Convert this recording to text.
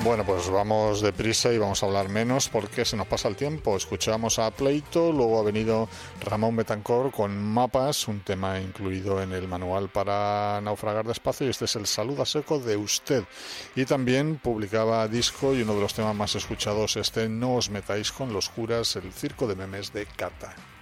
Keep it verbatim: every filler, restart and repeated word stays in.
Bueno, pues vamos deprisa y vamos a hablar menos porque se nos pasa el tiempo. Escuchamos a Pleito, luego ha venido Ramón Betancor con Mapas, un tema incluido en el manual para naufragar despacio, y este es el Saluda Seco de Usted. Y también publicaba disco y uno de los temas más escuchados, este No os metáis con los curas, el circo de memes de Cata.